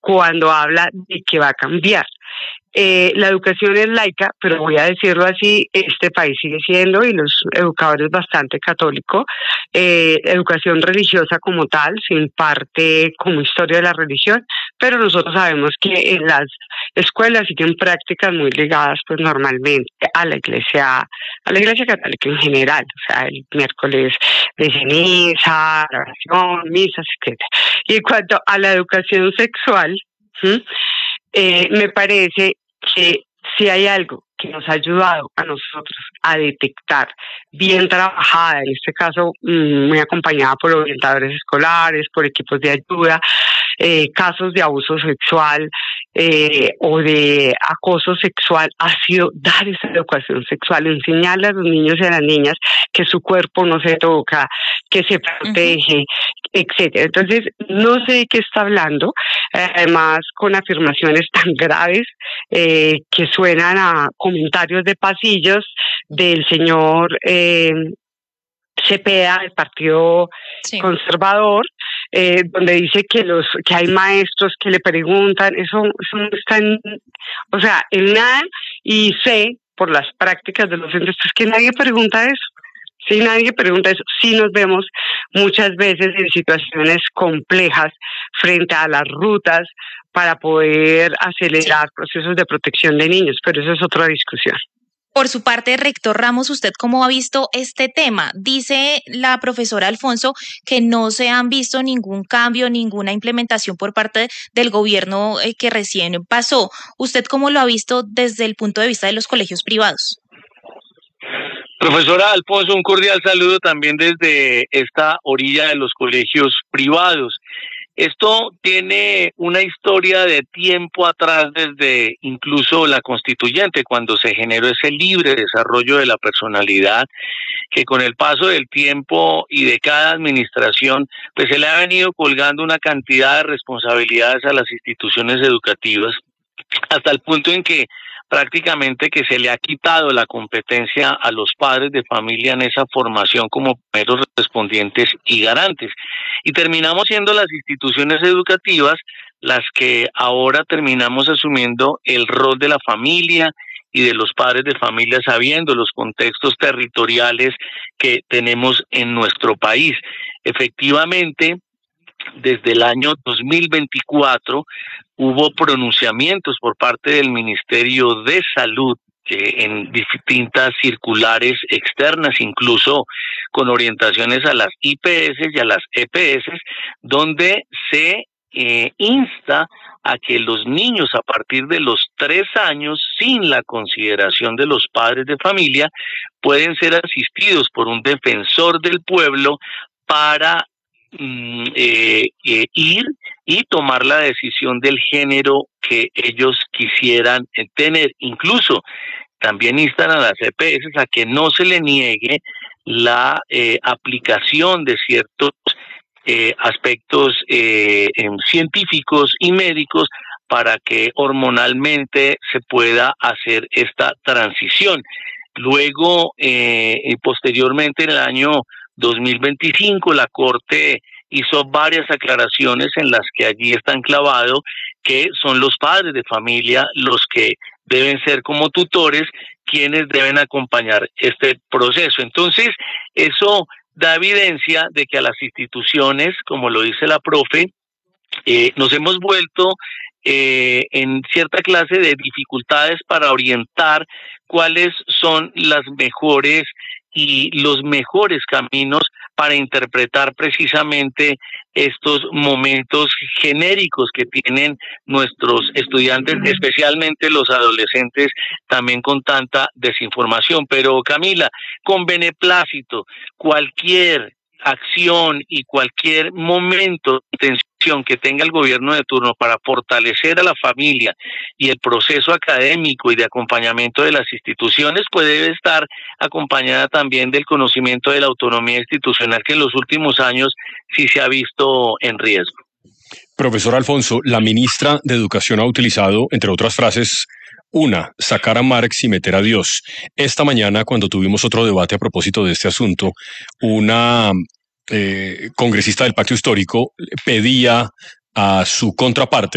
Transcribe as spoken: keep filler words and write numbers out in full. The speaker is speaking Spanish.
cuando habla de que va a cambiar. Eh, la educación es laica, pero voy a decirlo así, este país sigue siendo, y los educadores bastante católico, eh, educación religiosa como tal, se imparte como historia de la religión, pero nosotros sabemos que en las escuelas siguen prácticas muy ligadas pues normalmente a la iglesia, a la iglesia católica en general, o sea, el miércoles de ceniza, oración, misas, etcétera. Y en cuanto a la educación sexual, ¿sí? Eh, me parece que si hay algo que nos ha ayudado a nosotros a detectar, bien trabajada, en este caso muy acompañada por orientadores escolares, por equipos de ayuda, eh, casos de abuso sexual eh, o de acoso sexual, ha sido dar esa educación sexual, enseñarle a los niños y a las niñas que su cuerpo no se toca, que se protege, uh-huh. etcétera. Entonces, no sé de qué está hablando, eh, además con afirmaciones tan graves eh, que suenan a comentarios de pasillos del señor eh, Cepeda, del Partido sí. Conservador, eh, donde dice que los que hay maestros que le preguntan, eso, eso no está en, o sea, en nada, y sé por las prácticas de los centros que nadie pregunta eso. Si nadie pregunta eso, sí nos vemos muchas veces en situaciones complejas frente a las rutas para poder acelerar procesos de protección de niños, pero eso es otra discusión. Por su parte, rector Ramos, ¿usted cómo ha visto este tema? Dice la profesora Alfonso que no se han visto ningún cambio, ninguna implementación por parte del gobierno que recién pasó. ¿Usted cómo lo ha visto desde el punto de vista de los colegios privados? Profesora Alfonso, un cordial saludo también desde esta orilla de los colegios privados. Esto tiene una historia de tiempo atrás, desde incluso la constituyente, cuando se generó ese libre desarrollo de la personalidad, que con el paso del tiempo y de cada administración, pues se le ha venido colgando una cantidad de responsabilidades a las instituciones educativas, hasta el punto en que prácticamente que se le ha quitado la competencia a los padres de familia en esa formación como primeros respondientes y garantes. Y terminamos siendo las instituciones educativas las que ahora terminamos asumiendo el rol de la familia y de los padres de familia, sabiendo los contextos territoriales que tenemos en nuestro país. Efectivamente, desde el año dos mil veinticuatro hubo pronunciamientos por parte del Ministerio de Salud eh, en distintas circulares externas, incluso con orientaciones a las I P S y a las E P S, donde se eh, insta a que los niños a partir de los tres años, sin la consideración de los padres de familia, pueden ser asistidos por un defensor del pueblo para Eh, eh, ir y tomar la decisión del género que ellos quisieran tener. Incluso también instan a las E P S a que no se le niegue la eh, aplicación de ciertos eh, aspectos eh, eh, científicos y médicos para que hormonalmente se pueda hacer esta transición. Luego, eh, y posteriormente en el año dos mil veinticinco, la Corte hizo varias aclaraciones en las que allí está enclavado que son los padres de familia los que deben ser como tutores quienes deben acompañar este proceso. Entonces, eso da evidencia de que a las instituciones, como lo dice la profe, eh, nos hemos vuelto eh, en cierta clase de dificultades para orientar cuáles son las mejores y los mejores caminos para interpretar precisamente estos momentos genéricos que tienen nuestros estudiantes, especialmente los adolescentes, también con tanta desinformación. Pero Camila, con beneplácito, cualquier acción y cualquier momento de intención que tenga el gobierno de turno para fortalecer a la familia y el proceso académico y de acompañamiento de las instituciones, puede estar acompañada también del conocimiento de la autonomía institucional, que en los últimos años sí se ha visto en riesgo. Profesor Alfonso, la ministra de Educación ha utilizado, entre otras frases, una, sacar a Marx y meter a Dios. Esta mañana, cuando tuvimos otro debate a propósito de este asunto, una eh, congresista del Pacto Histórico pedía a su contraparte